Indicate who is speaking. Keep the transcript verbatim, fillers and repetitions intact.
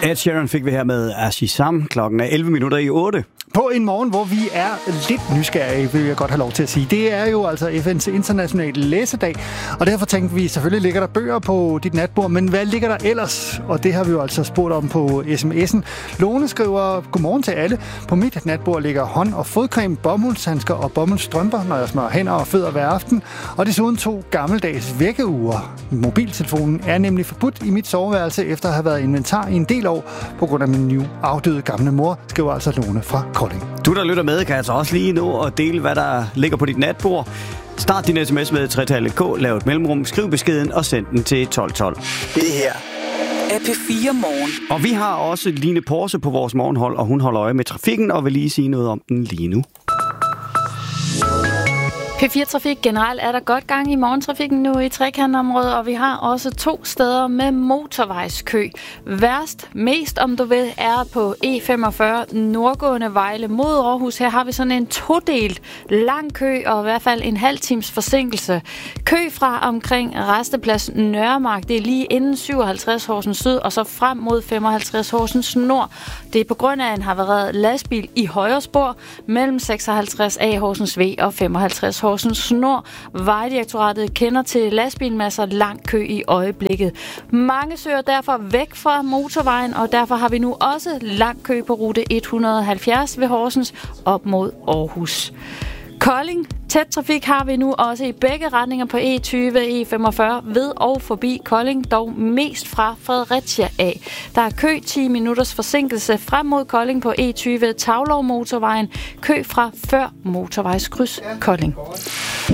Speaker 1: Ed Sheeran fik vi her med Ashisham. Klokken er elleve minutter i otte.
Speaker 2: På en morgen, hvor vi er lidt nysgerrige, vil jeg godt have lov til at sige. Det er jo altså F N's internationale læsedag, og derfor tænkte vi, selvfølgelig ligger der bøger på dit natbord, men hvad ligger der ellers? Og det har vi jo altså spurgt om på sms'en. Lone skriver, godmorgen til alle. På mit natbord ligger hånd- og fodcreme, bomuldshandsker og bomuldsstrømper, når jeg smører hænder og fødder hver aften, og desuden to gammeldags vækkeure. Mobiltelefonen er nemlig forbudt i mit soveværelse, efter at have været inventar i en del år, på grund af min nu afdøde gamle mor, skriver altså Lone fra Kolding.
Speaker 1: Du, der lytter med, kan altså også lige nå at dele, hvad der ligger på dit natbord. Start din sms med tretallet K, lav et mellemrum, skriv beskeden og send den til tolv tolv.
Speaker 3: Det her er P fire Morgen.
Speaker 1: Og vi har også Line Porse på vores morgenhold, og hun holder øje med trafikken og vil lige sige noget om den lige nu.
Speaker 4: P fire Trafik generelt er der godt gang i morgentrafikken nu i trekantområdet, og vi har også to steder med motorvejskø. Værst, mest om du vil, er på E femogfyrre nordgående Vejle mod Aarhus. Her har vi sådan en todelt lang kø, og i hvert fald en halv times forsinkelse. Kø fra omkring Rasteplads Nørremark, det er lige inden syvoghalvtreds Horsens Syd, og så frem mod femoghalvtreds Horsens Nord. Det er på grund af en havareret lastbil i højre spor mellem seksoghalvtreds A Horsens V og femoghalvtreds Horsens Nord. Vejdirektoratet kender til lastbilmasser, lang kø i øjeblikket. Mange søger derfor væk fra motorvejen, og derfor har vi nu også lang kø på rute et hundrede og halvfjerds ved Horsens op mod Aarhus. Kolding. Tæt trafik har vi nu også i begge retninger på E tyve, E femogfyrre ved og forbi Kolding, dog mest fra Fredericia af. Der er kø ti minutters forsinkelse frem mod Kolding på E tyve Taglov motorvejen. Kø fra før motorvejskryds Kolding.